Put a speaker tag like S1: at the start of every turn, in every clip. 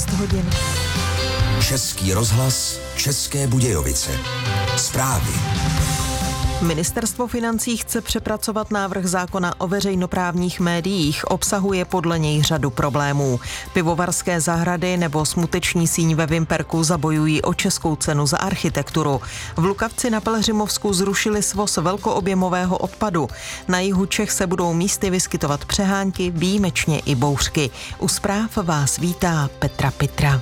S1: 6 hodin.
S2: Český rozhlas, České Budějovice. Zprávy.
S1: Ministerstvo financí chce přepracovat návrh zákona o veřejnoprávních médiích. Obsahuje podle něj řadu problémů. Pivovarské zahrady nebo Smuteční síň ve Vimperku zabojují o českou cenu za architekturu. V Lukavci na Pelhřimovsku zrušili svoz velkoobjemového odpadu. Na jihu Čech se budou místy vyskytovat přehánky, výjimečně i bouřky. U zpráv vás vítá Petra Pitra.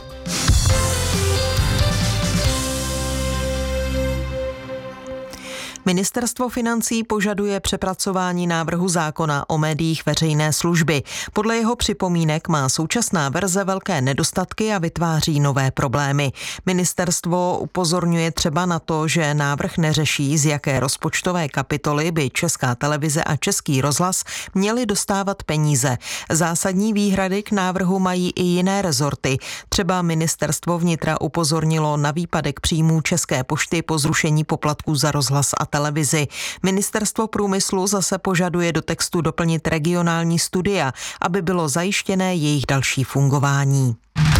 S1: Ministerstvo financí požaduje přepracování návrhu zákona o médiích veřejné služby. Podle jeho připomínek má současná verze velké nedostatky a vytváří nové problémy. Ministerstvo upozorňuje třeba na to, že návrh neřeší, z jaké rozpočtové kapitoly by Česká televize a Český rozhlas měly dostávat peníze. Zásadní výhrady k návrhu mají i jiné rezorty. Třeba Ministerstvo vnitra upozornilo na výpadek příjmů České pošty po zrušení poplatků za rozhlas a televizi. Ministerstvo průmyslu zase požaduje do textu doplnit regionální studia, aby bylo zajištěné jejich další fungování.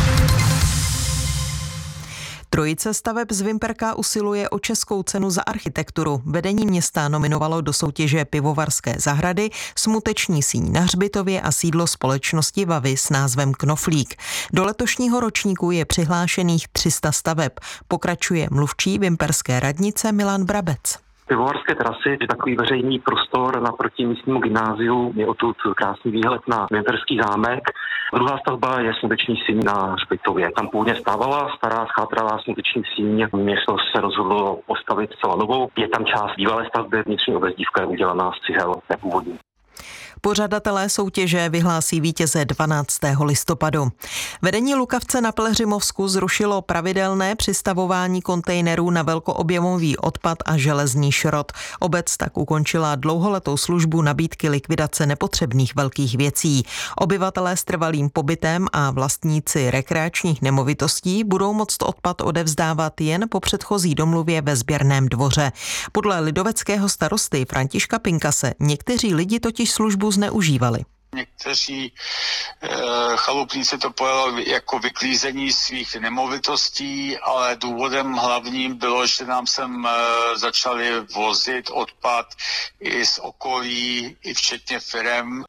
S1: Trojice staveb z Vimperka usiluje o českou cenu za architekturu. Vedení města nominovalo do soutěže Pivovarské zahrady, Smuteční síň na Hřbitově a sídlo společnosti Vavy s názvem Knoflík. Do letošního ročníku je přihlášených 300 staveb. Pokračuje mluvčí vimperské radnice Milan Brabec.
S3: Pivovarské terasy je takový veřejný prostor naproti místnímu gymnáziu. Je odtud krásný výhled na Vimperský zámek. Druhá stavba je Smuteční síň na Hřbitově. Tam původně stávala stará schátralá Smuteční síň. Město se rozhodlo postavit celou novou. Je tam část bývalé stavby, vnitřní obezdívka je udělaná z cihel nepůvodní.
S1: Pořadatelé soutěže vyhlásí vítěze 12. listopadu. Vedení Lukavce na Pelhřimovsku zrušilo pravidelné přistavování kontejnerů na velkoobjemový odpad a železný šrot. Obec tak ukončila dlouholetou službu nabídky likvidace nepotřebných velkých věcí. Obyvatelé s trvalým pobytem a vlastníci rekreačních nemovitostí budou moct odpad odevzdávat jen po předchozí domluvě ve sběrném dvoře. Podle lidoveckého starosty Františka Pinkase někteří lidi totiž službu zneužívali.
S4: Někteří chalupníci to pojali jako vyklízení svých nemovitostí, ale důvodem hlavním bylo, že nám sem začali vozit odpad i z okolí, i včetně firem.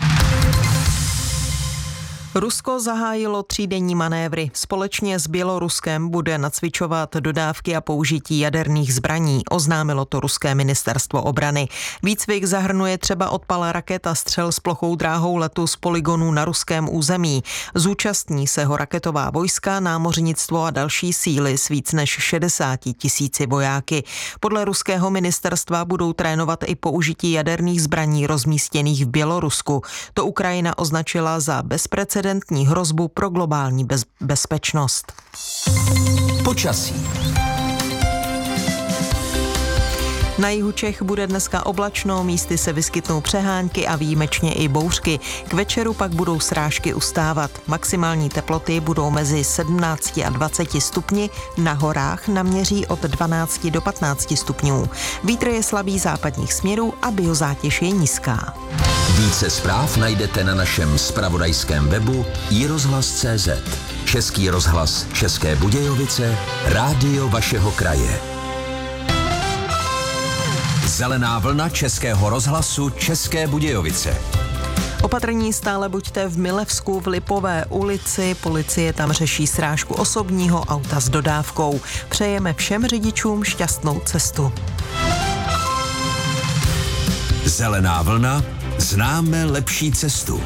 S1: Rusko zahájilo 3denní manévry. Společně s Běloruskem bude nacvičovat dodávky a použití jaderných zbraní, oznámilo to ruské ministerstvo obrany. Výcvik zahrnuje třeba odpal raket a střel s plochou dráhou letu z poligonů na ruském území. Zúčastní se ho raketová vojska, námořnictvo a další síly s víc než 60 000 vojáky. Podle ruského ministerstva budou trénovat i použití jaderných zbraní rozmístěných v Bělorusku. To Ukrajina označila za bezprecedentní hrozbu pro globální bezpečnost.
S2: Počasí.
S1: Na jihu Čech bude dneska oblačno, místy se vyskytnou přehánky a výjimečně i bouřky. K večeru pak budou srážky ustávat. Maximální teploty budou mezi 17 a 20 stupni, na horách naměří od 12 do 15 stupňů. Vítr je slabý západních směrů a biozátěž je nízká.
S2: Více zpráv najdete na našem zpravodajském webu iRozhlas.cz. Český rozhlas České Budějovice, rádio vašeho kraje. Zelená vlna Českého rozhlasu České Budějovice.
S1: Opatrní stále buďte v Milevsku v Lipové ulici. Policie tam řeší srážku osobního auta s dodávkou. Přejeme všem řidičům šťastnou cestu.
S2: Zelená vlna, známe lepší cestu.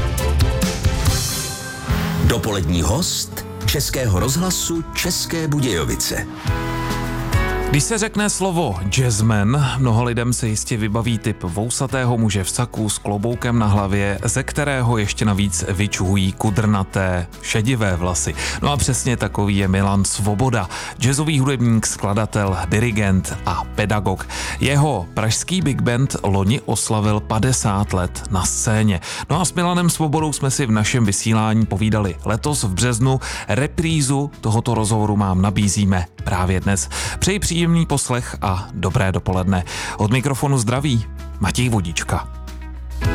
S2: Dopolední host Českého rozhlasu České Budějovice.
S5: Když se řekne slovo jazzman, mnoho lidem se jistě vybaví typ vousatého muže v saku s kloboukem na hlavě, ze kterého ještě navíc vyčuhují kudrnaté, šedivé vlasy. No a přesně takový je Milan Svoboda, jazzový hudebník, skladatel, dirigent a pedagog. Jeho pražský big band loni oslavil 50 let na scéně. No a s Milanem Svobodou jsme si v našem vysílání povídali letos v březnu. Reprízu tohoto rozhovoru vám nabízíme právě dnes. Přeji příjemný poslech a dobré dopoledne. Od mikrofonu zdraví Matěj Vodička.